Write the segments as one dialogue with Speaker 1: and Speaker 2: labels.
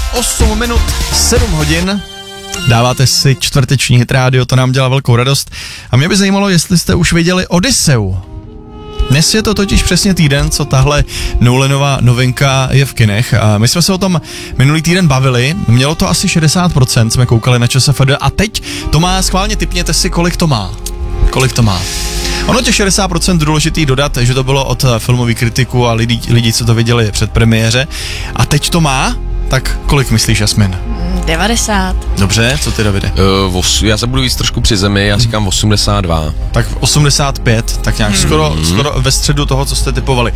Speaker 1: 8 minut, 7 hodin. Dáváte si čtvrteční Hit Radio, to nám dělá velkou radost. A mě by zajímalo, jestli jste už viděli Odysseu. Dnes je to totiž přesně týden, co tahle Nolanová novinka je v kinech. A my jsme se o tom minulý týden bavili, mělo to asi 60%, jsme koukali na ČSFD a teď to má, schválně tipněte si, kolik to má. Kolik to má. Ono těch 60% důležitý dodat, že to bylo od filmových kritiků a lidí, co to viděli před premiéře. A teď to má, tak kolik myslíš, Jasmin?
Speaker 2: 90.
Speaker 1: Dobře, co ty, Davide?
Speaker 3: Já se budu víc trošku při zemi, já říkám 82.
Speaker 1: Tak 85, tak nějak skoro ve středu toho, co jste typovali.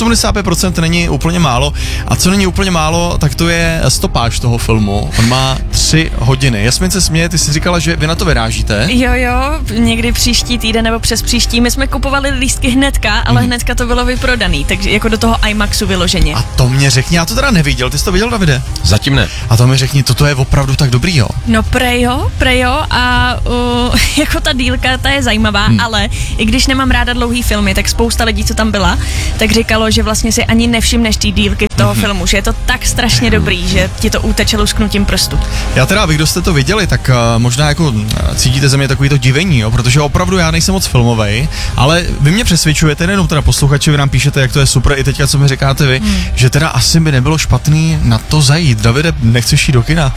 Speaker 1: 85% není úplně málo. A co není úplně málo, tak to je stopáž toho filmu. On má 3 hodiny. Jasmin se směje, ty jsi říkala, že vy na to vyrážíte.
Speaker 2: Jo, někdy příští týden nebo přes příští. My jsme kupovali lístky hnedka, ale hnedka to bylo vyprodaný, takže jako do toho IMAXu vyloženě.
Speaker 1: A to mě řekni, já to teda neviděl, ty jsi to viděl, Davide?
Speaker 3: Zatím ne.
Speaker 1: A to mi řekni, toto je opravdu tak dobrý, jo?
Speaker 2: No prejo a jako ta dílka, ta je zajímavá, ale i když nemám ráda dlouhý filmy, tak spousta lidí, co tam byla, tak říkalo, že vlastně si ani nevšimneš ty dílky toho filmu, že je to tak strašně dobrý, že ti to uteče lusknutím prstu.
Speaker 1: Já teda, vy, kdo jste to viděli, tak možná jako cítíte ze mě takový to divení, jo? Protože opravdu já nejsem moc filmovej, ale vy mě přesvědčujete, nejenom teda posluchači, vy nám píšete, jak to je super, i teďka, co mi říkáte vy, že teda asi by nebylo špatný na to zajít. Davide, nechceš jít do kina?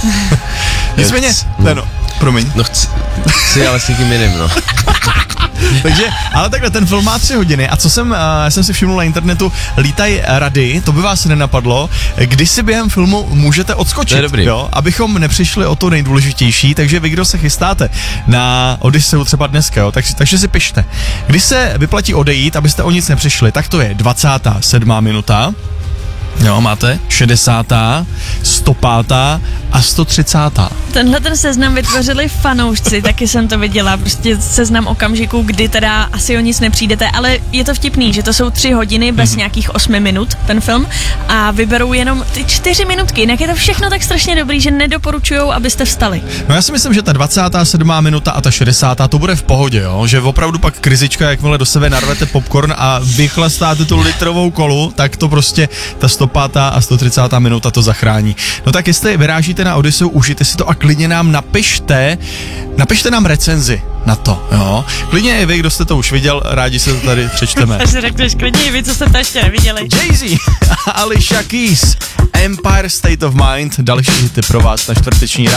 Speaker 1: Nicméně, promiň.
Speaker 3: No chci, ale s někým jiným, no.
Speaker 1: Takže, ale takhle, ten film má 3 hodiny a co jsem si všiml na internetu, lítají rady, to by vás nenapadlo, kdy si během filmu můžete odskočit,
Speaker 3: to je dobrý.
Speaker 1: Jo, abychom nepřišli o to nejdůležitější, takže vy, kdo se chystáte na Odysseu třeba dneska, jo, takže si pište. Kdy se vyplatí odejít, abyste o nic nepřišli, tak to je 27. minuta, jo, máte 60., 105. a 130.
Speaker 2: Tenhle ten seznam vytvořili fanoušci, taky jsem to viděla, prostě seznam okamžiků, kdy teda asi o nic nepřijdete, ale je to vtipný, že to jsou 3 hodiny bez nějakých 8 minut, ten film, a vyberou jenom ty 4 minutky, jinak je to všechno tak strašně dobrý, že nedoporučujou, abyste vstali.
Speaker 1: No já si myslím, že ta 27. minuta a ta 60. to bude v pohodě, jo, že opravdu pak krizička, jakmile do sebe narvete popcorn a vychlastáte tu litrovou kolu, tak to prostě ta 105. a 130. minuta to zachrání. No tak jestli vyrážíte na Odysseu, užijte si to a klidně nám napište nám recenzi na to, jo. Klidně i vy, kdo jste to už viděl, rádi se to tady přečteme.
Speaker 2: Takže řekneš klidně i vy, co jste to ještě neviděli.
Speaker 1: Jay-Z, Alicia Keys, Empire State of Mind, další hity pro vás na čtvrteční ráno.